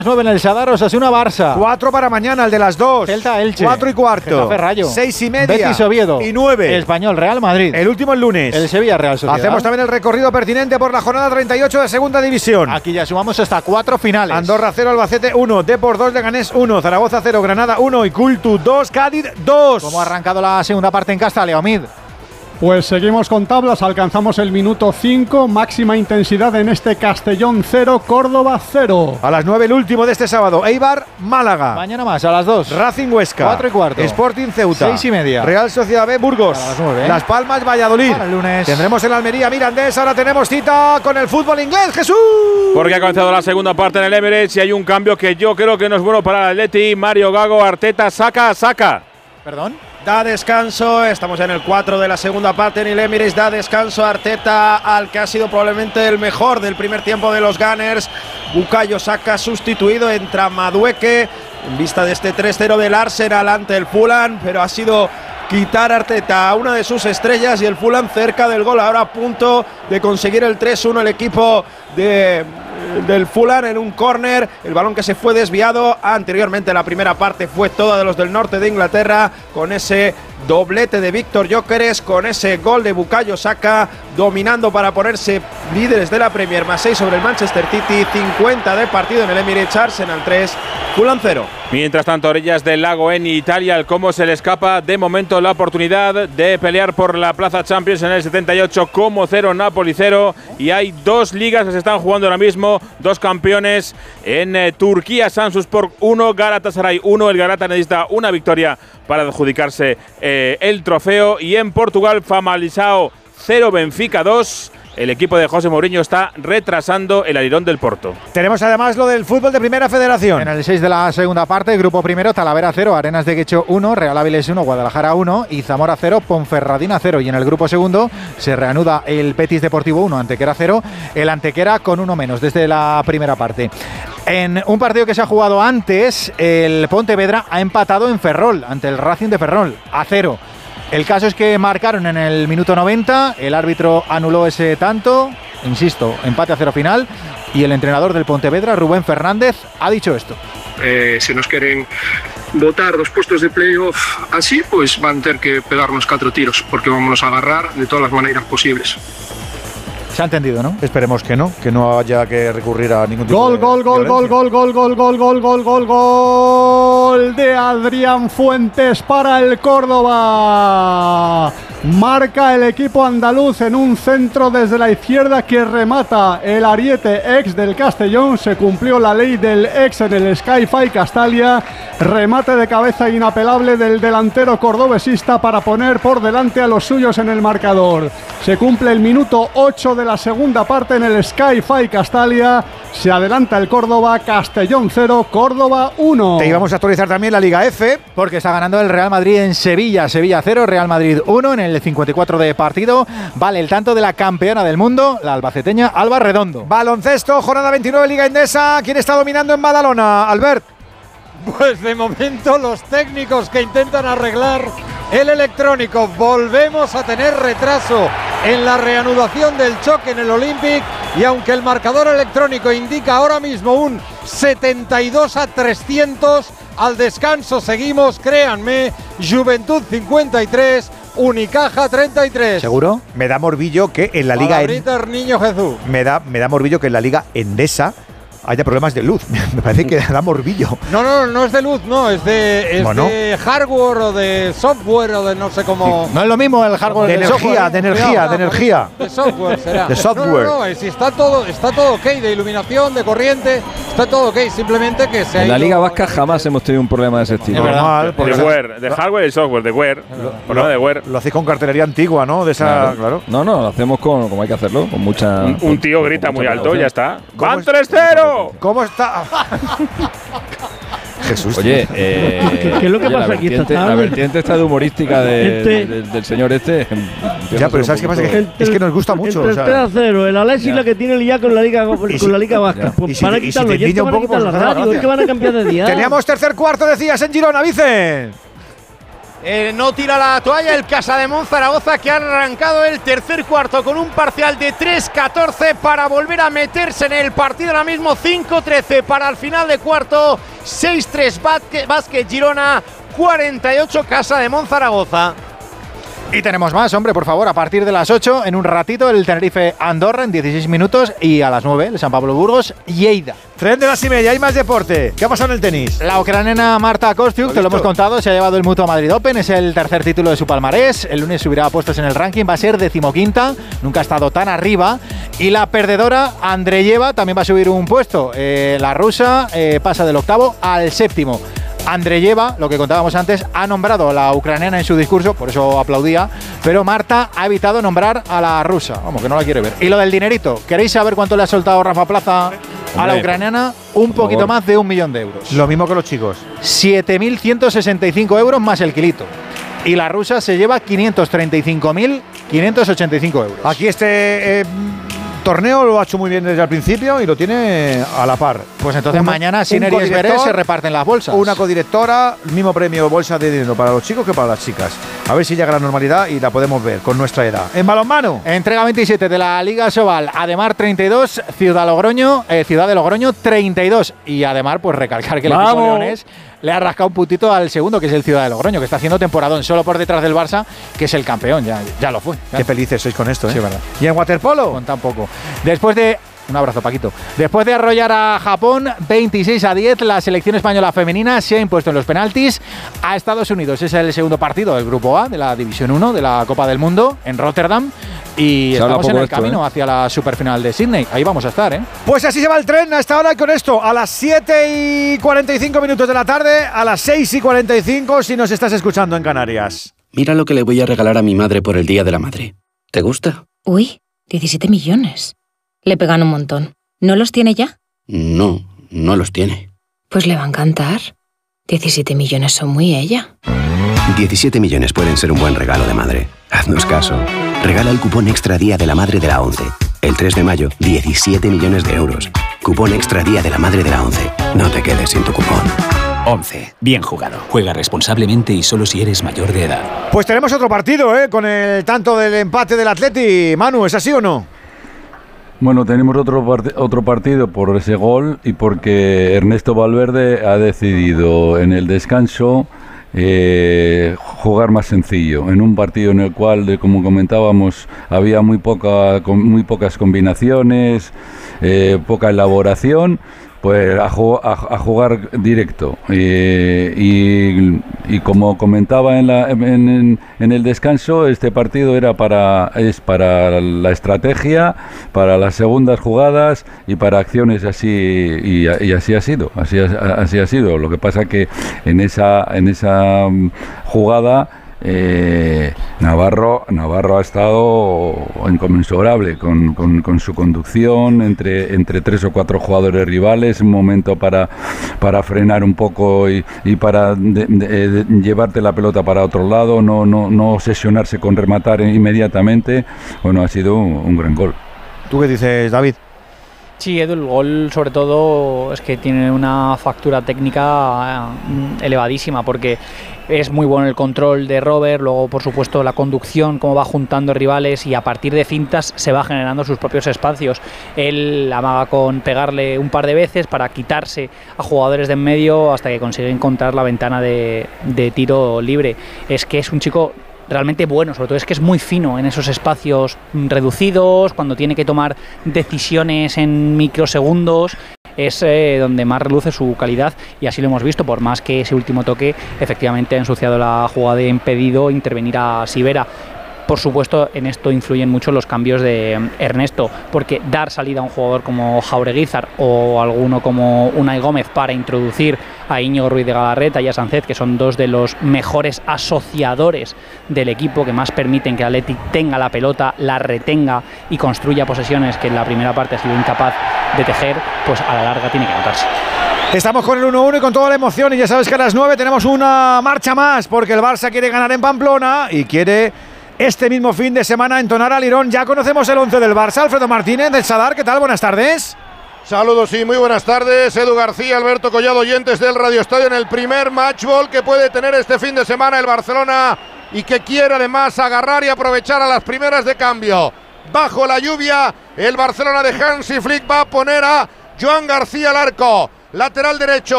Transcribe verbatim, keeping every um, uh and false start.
nueve en el Sadar, Osasuna Barça. cuatro para mañana, el de las dos. Celta Elche. cuatro y cuarto. Getafe Rayo. seis y media. Betis Oviedo. Y nueve. Español Real Madrid. El último el lunes. El Sevilla Real Sociedad. Hacemos también el recorrido pertinente por la jornada treinta y ocho de Segunda División. Aquí ya sumamos hasta cuatro finales. Andorra cero, Albacete uno, Depor dos, Leganés uno, Zaragoza cero, Granada uno y Cultu dos, Cádiz dos. ¿Cómo ha arrancado la segunda parte en Castalia, Omid? Pues seguimos con tablas, alcanzamos el minuto cinco, máxima intensidad en este Castellón cero, Córdoba cero. A las nueve el último de este sábado, Eibar, Málaga. Mañana más, a las dos. Racing Huesca. cuatro y cuarto. Sporting Ceuta. seis y media. Real Sociedad B, Burgos. A las nueve, ¿eh? Las Palmas, Valladolid. Para el lunes. Tendremos en Almería, Mirandés. Ahora tenemos cita con el fútbol inglés, Jesús. Porque ha comenzado la segunda parte en el Emirates y hay un cambio que yo creo que no es bueno para el Atleti. Mario Gago, Arteta, saca, saca. ¿Perdón? Da descanso, estamos en el cuatro de la segunda parte en el Emirates, da descanso Arteta al que ha sido probablemente el mejor del primer tiempo de los Gunners. Bukayo Saka sustituido, entra Madueke en vista de este tres cero del Arsenal ante el Fulham, pero ha sido quitar Arteta a una de sus estrellas y el Fulham cerca del gol, ahora a punto de conseguir el tres uno el equipo de... del Fulham en un córner, el balón que se fue desviado. Anteriormente la primera parte fue toda de los del norte de Inglaterra, con ese doblete de Víctor Gyökeres, con ese gol de Bukayo Saka, dominando para ponerse líderes de la Premier, más seis sobre el Manchester City, cincuenta de partido en el Emirates. Arsenal tres, Fulham cero. Mientras tanto, a orillas del lago en Italia, el cómo se le escapa de momento la oportunidad de pelear por la plaza Champions en el setenta y ocho, como cero, Napoli cero, y hay dos ligas que se están jugando ahora mismo, dos campeones en eh, Turquía, Samsunspor uno, Galatasaray uno, el Galata necesita una victoria para adjudicarse eh, el trofeo, y en Portugal, Famalicão cero, Benfica dos. El equipo de José Mourinho está retrasando el alirón del Porto. Tenemos además lo del fútbol de Primera Federación. En el seis de la segunda parte, grupo primero, Talavera cero, Arenas de Guecho uno, Real Avilés uno, Guadalajara uno y Zamora cero, Ponferradina cero. Y en el grupo segundo se reanuda el Betis Deportivo uno, Antequera cero, el Antequera con uno menos desde la primera parte. En un partido que se ha jugado antes, el Pontevedra ha empatado en Ferrol, ante el Racing de Ferrol, a cero. El caso es que marcaron en el minuto noventa, el árbitro anuló ese tanto, insisto, empate a cero final, y el entrenador del Pontevedra, Rubén Fernández, ha dicho esto. Eh, si nos quieren botar dos puestos de playoff así, pues van a tener que pegarnos cuatro tiros, porque vamos a agarrar de todas las maneras posibles. Se ha entendido, ¿no? Esperemos que no, que no haya que recurrir a ningún tipo Gol, de gol, gol, gol, violencia. gol, gol, gol, gol, gol, gol, gol, gol de Adrián Fuentes para el Córdoba. Marca el equipo andaluz en un centro desde la izquierda que remata el ariete ex del Castellón. Se cumplió la ley del ex en el Sky-Fi Castalia. Remate de cabeza inapelable del delantero cordobesista para poner por delante a los suyos en el marcador. Se cumple el minuto ocho de la segunda parte en el Sky-Fi Castalia. Se adelanta el Córdoba, Castellón cero, Córdoba uno. Te íbamos a actualizar también la Liga F. Porque está ganando el Real Madrid en Sevilla. Sevilla cero, Real Madrid uno en el cincuenta y cuatro de partido. Vale el tanto de la campeona del mundo, la albaceteña Alba Redondo. Baloncesto, jornada veintinueve, Liga Endesa. ¿Quién está dominando en Badalona, Albert? Pues de momento los técnicos que intentan arreglar el electrónico. Volvemos a tener retraso en la reanudación del choque en el Olympic, y aunque el marcador electrónico indica ahora mismo un setenta y dos a trescientos, al descanso seguimos, créanme, Juventud cincuenta y tres, Unicaja treinta y tres. ¿Seguro? Me da morbillo que en la Liga en... Niño Jesús. me da me da morbillo que en la Liga Endesa haya problemas de luz. Me parece que da morbillo. No, no, no es de luz, no, es de, es Bueno. de hardware o de software o de no sé cómo. No es lo mismo el hardware De del energía, software. de energía, Cuidado, de energía. De software será. De software. No, no, no, si está todo, está todo ok, de iluminación, de corriente, está todo ok, simplemente que se ha En la ido- Liga Vasca jamás hemos tenido un problema de ese estilo. Es verdad. Normal, De porque wear, de hardware y software, de wear. Problema de wear. lo hacéis con cartelería antigua, ¿no? De esa, Claro. claro. No, no, lo hacemos con, como hay que hacerlo, con mucha. Un, un tío con- grita con muy mucha alto, ya está. ¿Cómo ¡Van es? tres cero! ¿Cómo está? Jesús. Oye, eh, ¿Qué- qué es lo que oye, pasa la aquí esta vertiente, tarde? La vertiente está de humorística de- Este- de- del señor este. Ya, pero ¿sabes qué pasa? Que es que nos gusta mucho. Entre o sea, el tres a cero, el Alexis la que tiene el ya con la Liga, con Y si- la Liga Vasca. ya. Pues Y si van a te- y si quitarlo, te y es que envidia un van a poco, quitar pues la nos da la radio, es que gracia. van a cambiar de día. Teníamos tercer cuarto, decías, en Girona, Vicen. Eh, no tira la toalla el Casademont Zaragoza, que ha arrancado el tercer cuarto con un parcial de tres catorce para volver a meterse en el partido ahora mismo. Cinco trece para el final de cuarto. seis tres Básquet Girona, cuarenta y ocho Casademont Zaragoza. Y tenemos más, hombre, por favor, a partir de las ocho, en un ratito, el Tenerife Andorra en dieciséis minutos y a las nueve, el San Pablo Burgos Lleida. Tren de las y media, hay más deporte. ¿Qué ha pasado en el tenis? La ucraniana Marta Kostyuk, te lo hemos contado, se ha llevado el Mutua Madrid Open, es el tercer título de su palmarés. El lunes subirá puestos en el ranking, va a ser decimoquinta, nunca ha estado tan arriba. Y la perdedora, Andreyeva, también va a subir un puesto. Eh, la rusa eh, pasa del octavo al séptimo. Andreyeva, lo que contábamos antes, ha nombrado a la ucraniana en su discurso, por eso aplaudía, pero Marta ha evitado nombrar a la rusa, vamos, que no la quiere ver. Y lo del dinerito, ¿queréis saber cuánto le ha soltado Rafa Plaza a la ucraniana? Un poquito más de un millón de euros. Lo mismo que los chicos. siete mil ciento sesenta y cinco euros más el kilito. Y la rusa se lleva quinientos treinta y cinco mil quinientos ochenta y cinco euros. Aquí este eh, torneo lo ha hecho muy bien desde el principio y lo tiene a la par. Pues entonces Uno, mañana Sinner y Esveré se reparten las bolsas. Una codirectora, el mismo premio bolsa de dinero para los chicos que para las chicas. A ver si llega la normalidad y la podemos ver con nuestra edad. En balonmano. Entrega veintisiete de la Liga Sobal. Ademar treinta y dos, Ciudad Logroño, eh, Ciudad de Logroño treinta y dos. Y Ademar, pues recalcar que el ¡Vamos! equipo leonés le ha rascado un puntito al segundo, que es el Ciudad de Logroño, que está haciendo temporadón solo por detrás del Barça, que es el campeón, ya, ya lo fue. Ya. Qué felices sois con esto, ¿eh? Sí, verdad. ¿Y en waterpolo? Con tan poco. Después de... Un abrazo, Paquito. Después de arrollar a Japón veintiséis a diez, la selección española femenina se ha impuesto en los penaltis a Estados Unidos. Es el segundo partido del Grupo A de la División uno de la Copa del Mundo en Rotterdam. Y se estamos en el esto, camino ¿eh? hacia la superfinal de Sydney. Ahí vamos a estar, ¿eh? Pues así se va el tren hasta ahora con esto. A las siete y cuarenta y cinco minutos de la tarde, a las seis y cuarenta y cinco si nos estás escuchando en Canarias. Mira lo que le voy a regalar a mi madre por el Día de la Madre. ¿Te gusta? Uy, diecisiete millones. Le pegan un montón. ¿No los tiene ya? No, no los tiene. Pues le va a encantar. diecisiete millones son muy ella. diecisiete millones pueden ser un buen regalo de madre. Haznos caso. Regala el cupón Extra Día de la Madre de la ONCE. El tres de mayo, diecisiete millones de euros. Cupón Extra Día de la Madre de la ONCE. No te quedes sin tu cupón. ONCE. Bien jugado. Juega responsablemente y solo si eres mayor de edad. Pues tenemos otro partido, ¿eh? Con el tanto del empate del Atleti. Manu, ¿es así o no? Bueno, tenemos otro, part- otro partido por ese gol y porque Ernesto Valverde ha decidido en el descanso eh, jugar más sencillo, en un partido en el cual, como comentábamos, había muy, poca, con, muy pocas combinaciones, eh, poca elaboración. Pues a, ju- a, a jugar directo eh, y, y como comentaba en, la, en, en, en el descanso, este partido era para es para la estrategia, para las segundas jugadas y para acciones así y, y así ha sido, así ha, así ha sido. Lo que pasa que en esa en esa jugada Eh, Navarro Navarro ha estado inconmensurable con, con, con su conducción entre, entre tres o cuatro jugadores rivales, un momento para, para frenar un poco y, y para de, de, de llevarte la pelota para otro lado, no, no, no obsesionarse con rematar inmediatamente. Bueno, ha sido un, un gran gol. ¿Tú qué dices, David? Sí, Edu, el gol sobre todo es que tiene una factura técnica elevadísima porque es muy bueno el control de Robert, luego por supuesto la conducción, cómo va juntando rivales y a partir de fintas se va generando sus propios espacios. Él amaga con pegarle un par de veces para quitarse a jugadores de en medio hasta que consigue encontrar la ventana de, de tiro libre. Es que es un chico realmente bueno, sobre todo es que es muy fino en esos espacios reducidos, cuando tiene que tomar decisiones en microsegundos, es eh, donde más reluce su calidad y así lo hemos visto, por más que ese último toque efectivamente ha ensuciado la jugada y ha impedido intervenir a Sivera. Por supuesto, en esto influyen mucho los cambios de Ernesto, porque dar salida a un jugador como Jaureguizar o alguno como Unai Gómez para introducir a Íñigo Ruiz de Galarreta y a Sánchez, que son dos de los mejores asociadores del equipo, que más permiten que el Athletic tenga la pelota, la retenga y construya posesiones que en la primera parte ha sido incapaz de tejer, pues a la larga tiene que notarse. Estamos con el uno uno y con toda la emoción, y ya sabes que a las nueve tenemos una marcha más, porque el Barça quiere ganar en Pamplona y quiere este mismo fin de semana entonar al Lirón. Ya conocemos el once del Barça. Alfredo Martínez del Sadar, ¿qué tal? Buenas tardes. Saludos y muy buenas tardes. Edu García, Alberto Collado, oyentes del Radio Estadio, en el primer matchball que puede tener este fin de semana el Barcelona y que quiere además agarrar y aprovechar a las primeras de cambio. Bajo la lluvia, el Barcelona de Hansi Flick va a poner a Joan García al arco. Lateral derecho,